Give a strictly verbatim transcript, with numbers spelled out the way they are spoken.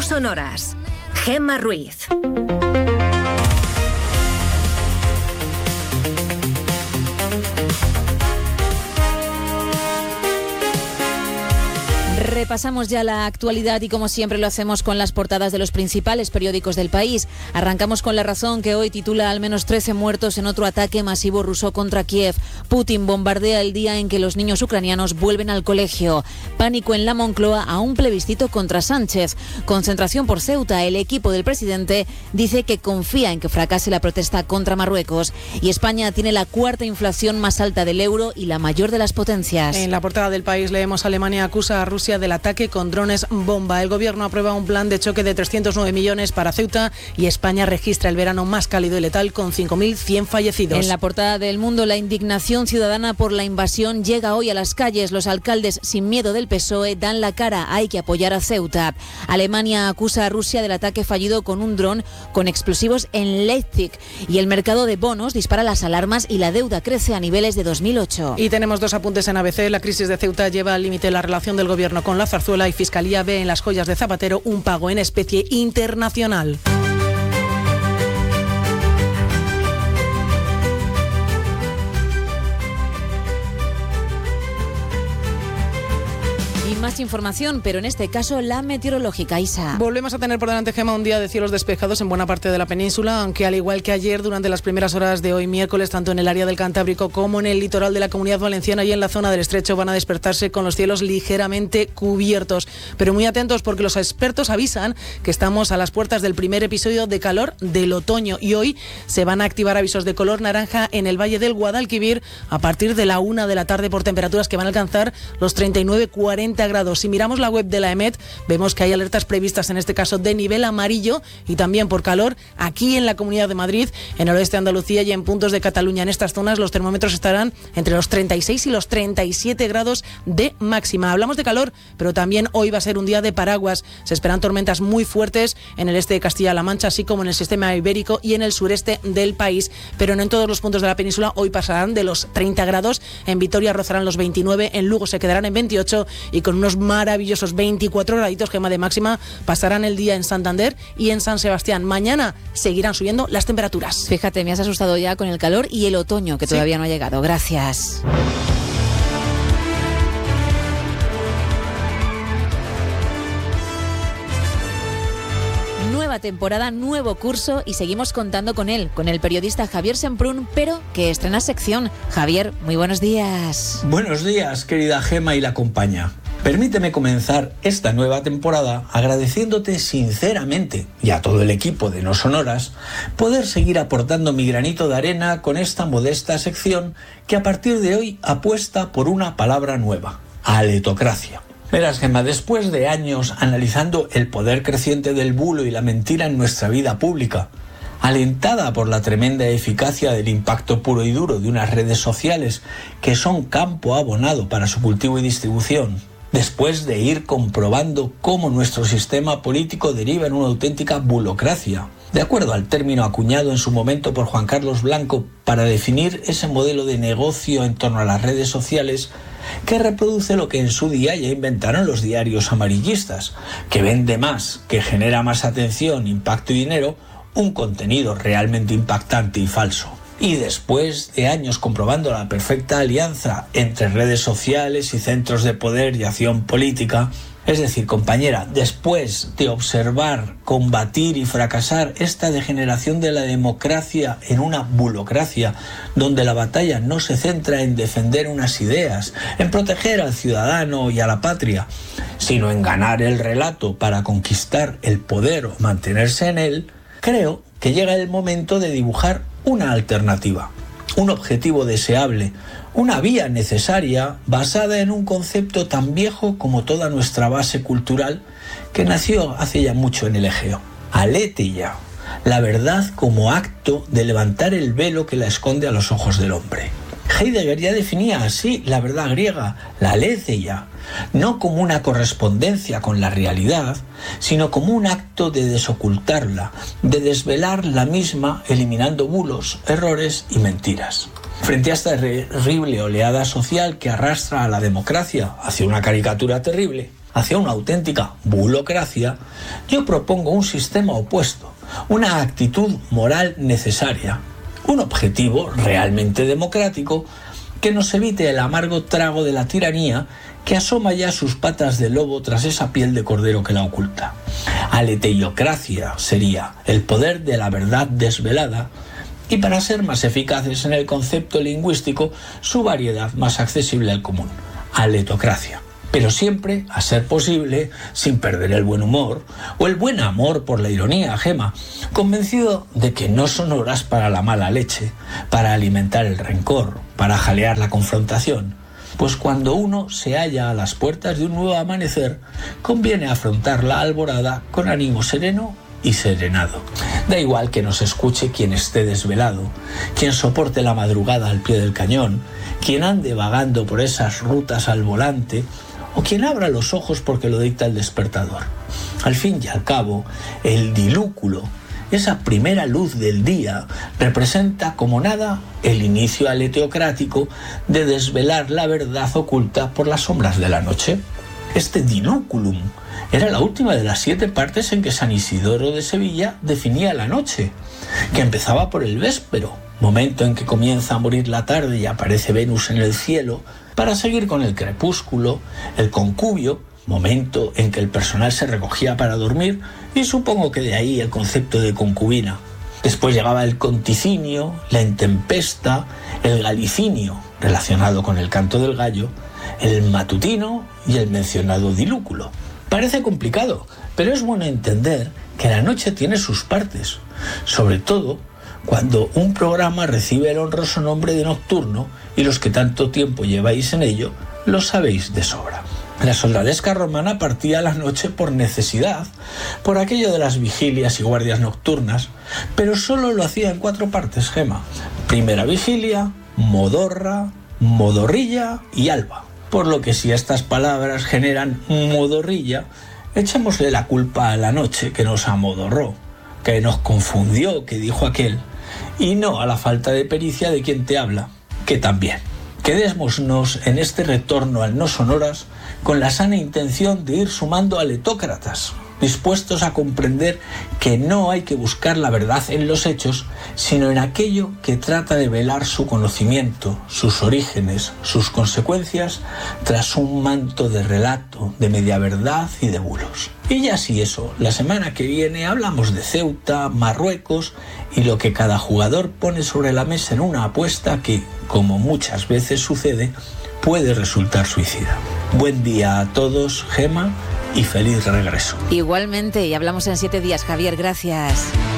sonoras. Gemma Ruiz. Repasamos ya la actualidad y como siempre lo hacemos con las portadas de los principales periódicos del país. Arrancamos con La Razón, que hoy titula al menos trece muertos en otro ataque masivo ruso contra Kiev. Putin bombardea el día en que los niños ucranianos vuelven al colegio. Pánico en la Moncloa a un plebiscito contra Sánchez. Concentración por Ceuta. El equipo del presidente dice que confía en que fracase la protesta contra Marruecos. Y España tiene la cuarta inflación más alta del euro y la mayor de las potencias. En la portada del País leemos: Alemania acusa a Rusia del ataque con drones bomba. El gobierno aprueba un plan de choque de trescientos nueve millones para Ceuta y España registra el verano más cálido y letal con cinco mil cien fallecidos. En la portada del Mundo, la indignación ciudadana por la invasión llega hoy a las calles. Los alcaldes sin miedo del P S O E dan la cara. Hay que apoyar a Ceuta. Alemania acusa a Rusia del ataque fallido con un dron con explosivos en Leipzig. Y el mercado de bonos dispara las alarmas y la deuda crece a niveles de dos mil ocho. Y tenemos dos apuntes en A B C. La crisis de Ceuta lleva al límite la relación del gobierno con la Zarzuela y Fiscalía ve en las joyas de Zapatero un pago en especie internacional. Más información, pero en este caso la meteorológica, Isa. Volvemos a tener por delante, Gemma, un día de cielos despejados en buena parte de la península, aunque al igual que ayer, durante las primeras horas de hoy miércoles, tanto en el área del Cantábrico como en el litoral de la Comunidad Valenciana y en la zona del Estrecho van a despertarse con los cielos ligeramente cubiertos. Pero muy atentos, porque los expertos avisan que estamos a las puertas del primer episodio de calor del otoño y hoy se van a activar avisos de color naranja en el Valle del Guadalquivir a partir de la una de la tarde por temperaturas que van a alcanzar los treinta y nueve a cuarenta grados. Si miramos la web de la EMET, vemos que hay alertas previstas en este caso de nivel amarillo y también por calor aquí en la Comunidad de Madrid, en el oeste de Andalucía y en puntos de Cataluña. En estas zonas los termómetros estarán entre los treinta y seis y los treinta y siete grados de máxima. Hablamos de calor, pero también hoy va a ser un día de paraguas. Se esperan tormentas muy fuertes en el este de Castilla-La Mancha, así como en el sistema ibérico y en el sureste del país. Pero no en todos los puntos de la península. Hoy pasarán de los treinta grados. En Vitoria rozarán los veintinueve, en Lugo se quedarán en veintiocho y con unos maravillosos veinticuatro graditos, Gemma, de máxima. Pasarán el día en Santander y en San Sebastián. Mañana seguirán subiendo las temperaturas. Fíjate, me has asustado ya con el calor y el otoño, que todavía sí no ha llegado. Gracias. Nueva temporada, nuevo curso y seguimos contando con él, con el periodista Javier Semprún, pero que estrena sección. Javier, muy buenos días. Buenos días, querida Gemma y la compañía. Permíteme comenzar esta nueva temporada agradeciéndote sinceramente y a todo el equipo de No Sonoras poder seguir aportando mi granito de arena con esta modesta sección que a partir de hoy apuesta por una palabra nueva: aletocracia. Verás, Gemma, después de años analizando el poder creciente del bulo y la mentira en nuestra vida pública, alentada por la tremenda eficacia del impacto puro y duro de unas redes sociales que son campo abonado para su cultivo y distribución, después de ir comprobando cómo nuestro sistema político deriva en una auténtica bulocracia, de acuerdo al término acuñado en su momento por Juan Carlos Blanco para definir ese modelo de negocio en torno a las redes sociales que reproduce lo que en su día ya inventaron los diarios amarillistas, que vende más, que genera más atención, impacto y dinero, un contenido realmente impactante y falso. Y después de años comprobando la perfecta alianza entre redes sociales y centros de poder y acción política, es decir, compañera, después de observar, combatir y fracasar esta degeneración de la democracia en una bulocracia, donde la batalla no se centra en defender unas ideas, en proteger al ciudadano y a la patria, sino en ganar el relato para conquistar el poder o mantenerse en él, creo que llega el momento de dibujar una alternativa, un objetivo deseable, una vía necesaria basada en un concepto tan viejo como toda nuestra base cultural que nació hace ya mucho en el Egeo. Aletheia, la verdad como acto de levantar el velo que la esconde a los ojos del hombre. Heidegger ya definía así la verdad griega, la aletheia, no como una correspondencia con la realidad, sino como un acto de desocultarla, de desvelar la misma, eliminando bulos, errores y mentiras. Frente a esta terrible oleada social que arrastra a la democracia hacia una caricatura terrible, hacia una auténtica bulocracia, yo propongo un sistema opuesto, una actitud moral necesaria, un objetivo realmente democrático que nos evite el amargo trago de la tiranía que asoma ya sus patas de lobo tras esa piel de cordero que la oculta. Aleteiocracia sería el poder de la verdad desvelada y, para ser más eficaces en el concepto lingüístico, su variedad más accesible al común, aletocracia. Pero siempre, a ser posible, sin perder el buen humor o el buen amor por la ironía, Gema, convencido de que no son horas para la mala leche, para alimentar el rencor, para jalear la confrontación. Pues cuando uno se halla a las puertas de un nuevo amanecer, conviene afrontar la alborada con ánimo sereno y serenado. Da igual que nos escuche quien esté desvelado, quien soporte la madrugada al pie del cañón, quien ande vagando por esas rutas al volante, o quien abra los ojos porque lo dicta el despertador. Al fin y al cabo, el dilúculo, esa primera luz del día, representa como nada el inicio aleteocrático de desvelar la verdad oculta por las sombras de la noche. Este dilúculum era la última de las siete partes en que San Isidoro de Sevilla definía la noche, que empezaba por el véspero, momento en que comienza a morir la tarde y aparece Venus en el cielo, para seguir con el crepúsculo, el concubio, momento en que el personal se recogía para dormir, y supongo que de ahí el concepto de concubina. Después llegaba el conticinio, la intempesta, el galicinio, relacionado con el canto del gallo, el matutino y el mencionado dilúculo. Parece complicado, pero es bueno entender que la noche tiene sus partes, sobre todo cuando un programa recibe el honroso nombre de nocturno y los que tanto tiempo lleváis en ello lo sabéis de sobra. La soldadesca romana partía a la noche por necesidad, por aquello de las vigilias y guardias nocturnas, pero solo lo hacía en cuatro partes, Gema. Primera vigilia, modorra, modorrilla y alba. Por lo que si estas palabras generan modorrilla, echémosle la culpa a la noche que nos amodorró, que nos confundió, que dijo aquel, y no a la falta de pericia de quien te habla, que también. Quedémonos en este retorno al no sonoras con la sana intención de ir sumando aletócratas, dispuestos a comprender que no hay que buscar la verdad en los hechos, sino en aquello que trata de velar su conocimiento, sus orígenes, sus consecuencias, tras un manto de relato, de media verdad y de bulos. Y ya si eso, la semana que viene hablamos de Ceuta, Marruecos y lo que cada jugador pone sobre la mesa en una apuesta que, como muchas veces sucede, puede resultar suicida. Buen día a todos, Gema, y feliz regreso. Igualmente, y hablamos en siete días, Javier, gracias.